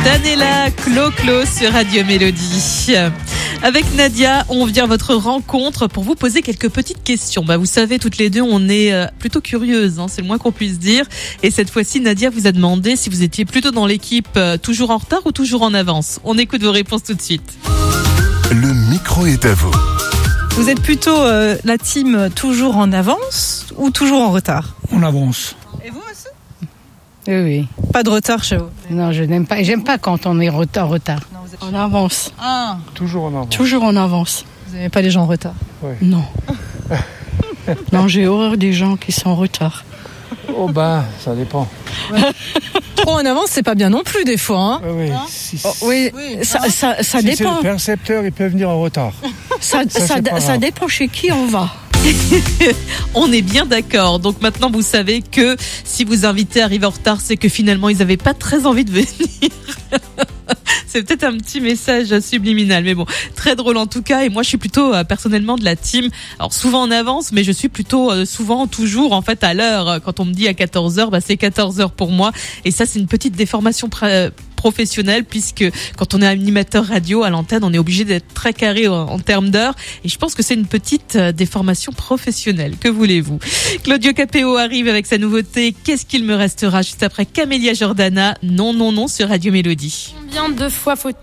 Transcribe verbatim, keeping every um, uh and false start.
Danella, Clo-Clo sur Radio Mélodie. Avec Nadia, on vient à votre rencontre pour vous poser quelques petites questions. Bah, vous savez, toutes les deux, on est plutôt curieuses, hein, c'est le moins qu'on puisse dire. Et cette fois-ci, Nadia vous a demandé si vous étiez plutôt dans l'équipe euh, toujours en retard ou toujours en avance. On écoute vos réponses tout de suite. Le micro est à vous. Vous êtes plutôt euh, la team toujours en avance ou toujours en retard? On avance. Et vous aussi? Oui, oui. Pas de retard chez vous? Non, je n'aime pas. J'aime pas quand on est en retard. retard. Non, vous êtes... En avance. Ah, Toujours en avance. Toujours en avance. vous n'aimez pas les gens en retard? Ouais. Non. Non, j'ai horreur des gens qui sont en retard. Oh ben, ça dépend. Trop en avance, c'est pas bien non plus des fois. Hein. Oui, oui. Hein Si, Oh, oui, Oui, ça, hein. ça, ça si c'est dépend. le percepteur, il peut venir en retard. Ça, Ça, ça, c'est pas ça grave. dépend chez qui on va. On est bien d'accord. Donc maintenant, vous savez que si vous invitez à arriver en retard, c'est que finalement, ils n'avaient pas très envie de venir. C'est peut-être un petit message subliminal, mais bon, très drôle en tout cas. Et moi, je suis plutôt euh, personnellement de la team. Alors souvent en avance, mais je suis plutôt euh, souvent toujours en fait à l'heure. Quand on me dit à quatorze heures, bah c'est quatorze heures pour moi. Et ça, c'est une petite déformation pr- professionnelle puisque quand on est animateur radio à l'antenne, on est obligé d'être très carré en, en termes d'heures. Et je pense que c'est une petite euh, déformation professionnelle. Que voulez-vous? Claudio Capéo arrive avec sa nouveauté. Qu'est-ce qu'il me restera juste après Camélia Jordana? Non, non, non sur Radio Mélodie. Combien de fois faut